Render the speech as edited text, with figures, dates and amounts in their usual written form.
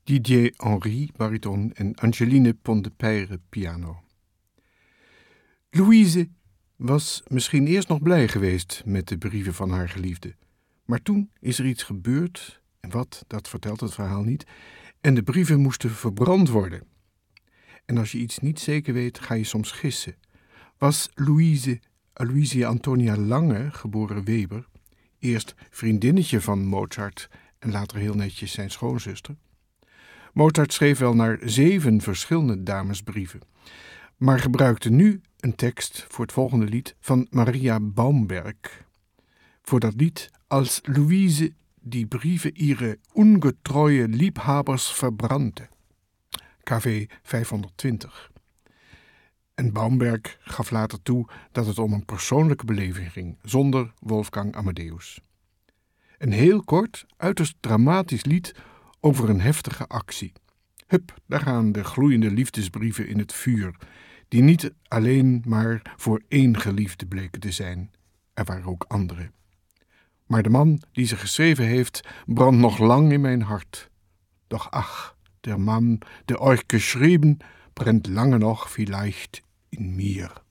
Didier Henry, bariton en Angeline Pont-de-Peyre, piano. Louise was misschien eerst nog blij geweest met de brieven van haar geliefde. Maar toen is er iets gebeurd, en wat, dat vertelt het verhaal niet, en de brieven moesten verbrand worden. En als je iets niet zeker weet, ga je soms gissen. Was Louise Antonia Lange, geboren Weber, eerst vriendinnetje van Mozart en later heel netjes zijn schoonzuster? Mozart schreef wel naar 7 verschillende damesbrieven, maar gebruikte nu een tekst voor het volgende lied van Maria Baumberg. Voor dat lied als Louise die brieven ihre ungetreue Liebhabers verbrandte. KV 520. En Baumberg gaf later toe dat het om een persoonlijke beleving ging, zonder Wolfgang Amadeus. Een heel kort, uiterst dramatisch lied over een heftige actie. Hup, daar gaan de gloeiende liefdesbrieven in het vuur, die niet alleen maar voor één geliefde bleken te zijn. Er waren ook andere. Maar de man die ze geschreven heeft, brandt nog lang in mijn hart. Doch ach, der Mann, der euch geschrieben, brennt lange noch vielleicht in mir.